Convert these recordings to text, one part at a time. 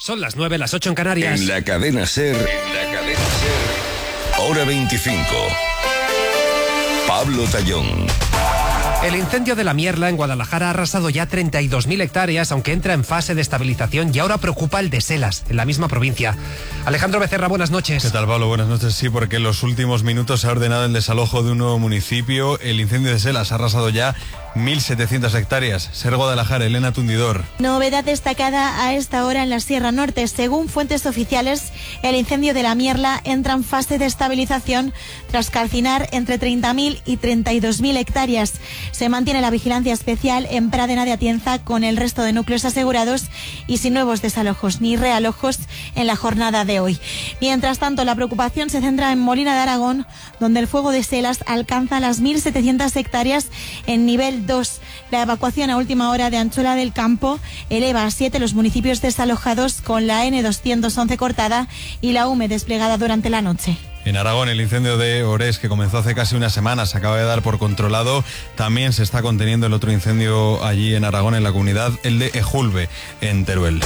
Son las 9, las 8 en Canarias. En la cadena SER, hora 25. Pablo Tallón. El incendio de la Mierla en Guadalajara ha arrasado ya 32.000 hectáreas, aunque entra en fase de estabilización, y ahora preocupa el de Selas, en la misma provincia. Alejandro Becerra, buenas noches. ¿Qué tal, Pablo? Buenas noches. Sí, porque en los últimos minutos se ha ordenado el desalojo de un nuevo municipio. El incendio de Selas ha arrasado ya 1.700 hectáreas. SER Guadalajara, Elena Tundidor. Novedad destacada a esta hora en la Sierra Norte. Según fuentes oficiales, el incendio de la Mierla entra en fase de estabilización tras calcinar entre 30.000 y 32.000 hectáreas. Se mantiene la vigilancia especial en Pradena de Atienza con el resto de núcleos asegurados y sin nuevos desalojos ni realojos en la jornada de hoy. Mientras tanto, la preocupación se centra en Molina de Aragón, donde el fuego de Selas alcanza las 1.700 hectáreas en nivel 2. La evacuación a última hora de Anchola del Campo eleva a 7 los municipios desalojados, con la N211 cortada y la UME desplegada durante la noche. En Aragón, el incendio de Orés, que comenzó hace casi una semana, se acaba de dar por controlado. También se está conteniendo el otro incendio allí en Aragón, en la comunidad, el de Ejulbe, en Teruel.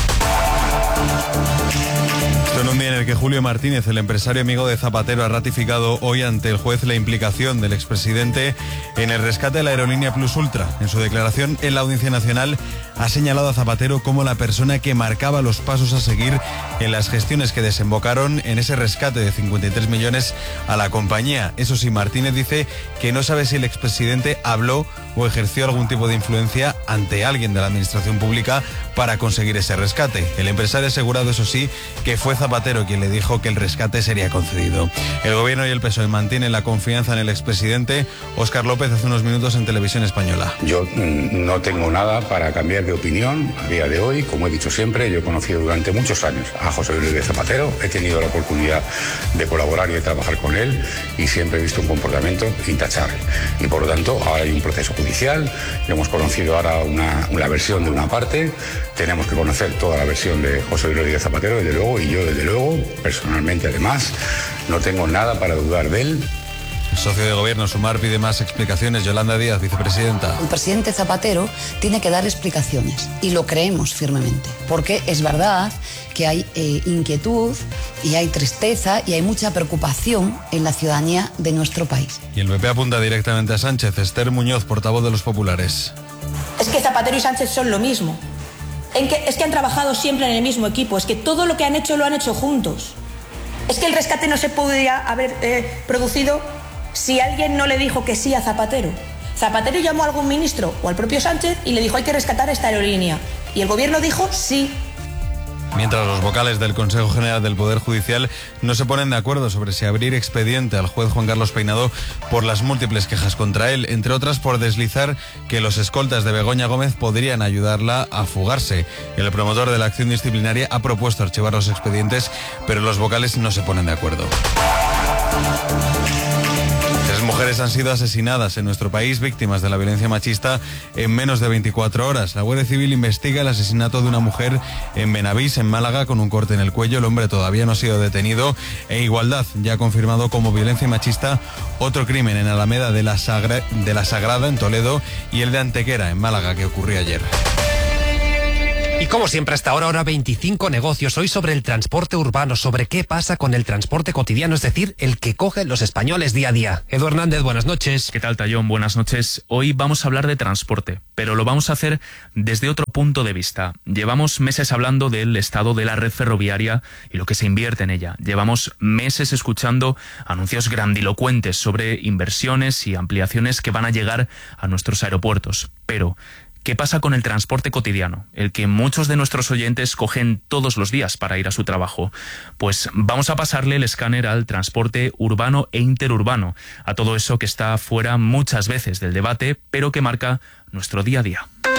En un día en el que Julio Martínez, el empresario amigo de Zapatero, ha ratificado hoy ante el juez la implicación del expresidente en el rescate de la aerolínea Plus Ultra. En su declaración en la Audiencia Nacional ha señalado a Zapatero como la persona que marcaba los pasos a seguir en las gestiones que desembocaron en ese rescate de 53 millones a la compañía. Eso sí, Martínez dice que no sabe si el expresidente habló o ejerció algún tipo de influencia ante alguien de la administración pública para conseguir ese rescate. El empresario ha asegurado, eso sí, que fue Zapatero quien le dijo que el rescate sería concedido. El gobierno y el PSOE mantienen la confianza en el expresidente. Óscar López hace unos minutos en Televisión Española. Yo no tengo nada para cambiar de opinión a día de hoy. Como he dicho siempre, yo he conocido durante muchos años a José Luis Zapatero, he tenido la oportunidad de colaborar y de trabajar con él y siempre he visto un comportamiento intachable. Y por lo tanto, ahora hay un proceso judicial, hemos conocido ahora una versión de una parte, tenemos que conocer toda la versión de José Luis Zapatero, desde luego, y yo desde luego, personalmente además, no tengo nada para dudar de él. El socio de gobierno Sumar pide más explicaciones. Yolanda Díaz, vicepresidenta. El presidente Zapatero tiene que dar explicaciones y lo creemos firmemente, porque es verdad que hay inquietud y hay tristeza y hay mucha preocupación en la ciudadanía de nuestro país. Y el PP apunta directamente a Sánchez. Esther Muñoz, portavoz de los populares. Es que Zapatero y Sánchez son lo mismo. Es que han trabajado siempre en el mismo equipo. Es que todo lo que han hecho lo han hecho juntos. Es que el rescate no se podría haber producido si alguien no le dijo que sí a Zapatero. Zapatero llamó a algún ministro o al propio Sánchez y le dijo: hay que rescatar esta aerolínea. Y el gobierno dijo sí. Mientras los vocales del Consejo General del Poder Judicial no se ponen de acuerdo sobre si abrir expediente al juez Juan Carlos Peinado por las múltiples quejas contra él, entre otras por deslizar que los escoltas de Begoña Gómez podrían ayudarla a fugarse. El promotor de la acción disciplinaria ha propuesto archivar los expedientes, pero los vocales no se ponen de acuerdo. 3 mujeres han sido asesinadas en nuestro país, víctimas de la violencia machista, en menos de 24 horas. La Guardia Civil investiga el asesinato de una mujer en Benavís, en Málaga, con un corte en el cuello. El hombre todavía no ha sido detenido. E Igualdad ya ha confirmado como violencia machista otro crimen en Alameda de la Sagrada, en Toledo, y el de Antequera, en Málaga, que ocurrió ayer. Y como siempre, hasta ahora, hora 25 negocios. Hoy sobre el transporte urbano, sobre qué pasa con el transporte cotidiano, es decir, el que cogen los españoles día a día. Edu Hernández, buenas noches. ¿Qué tal, Tallón? Buenas noches. Hoy vamos a hablar de transporte, pero lo vamos a hacer desde otro punto de vista. Llevamos meses hablando del estado de la red ferroviaria y lo que se invierte en ella. Llevamos meses escuchando anuncios grandilocuentes sobre inversiones y ampliaciones que van a llegar a nuestros aeropuertos. Pero ¿qué pasa con el transporte cotidiano, el que muchos de nuestros oyentes cogen todos los días para ir a su trabajo? Pues vamos a pasarle el escáner al transporte urbano e interurbano, a todo eso que está fuera muchas veces del debate, pero que marca nuestro día a día.